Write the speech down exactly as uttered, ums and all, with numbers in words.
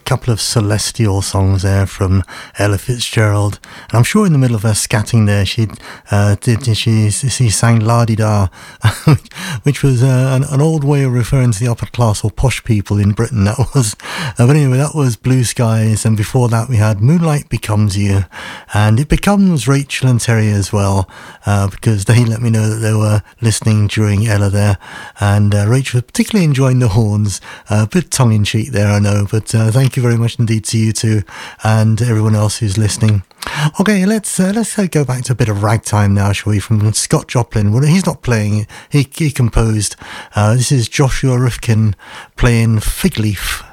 couple of celestial songs there from Ella Fitzgerald, and I'm sure in the middle of her scatting there, she uh, did she she sang La Di Da, which was uh, an, an old way of referring to the upper class or posh people in Britain. That was, uh, but anyway, that was Blue Skies, and before that we had Moonlight Becomes You, and it becomes Rachel and Terry as well, uh, because they let me know that they were listening during Ella there, and uh, Rachel was particularly enjoying the horns, uh, a bit tongue in cheek there, I know, but uh, thank you very much indeed to you two and everyone else who's listening. Okay, let's uh, let's uh, go back to a bit of ragtime now, shall we? From Scott Joplin. Well, he's not playing; he he composed. Uh, this is Joshua Rifkin playing Fig Leaf.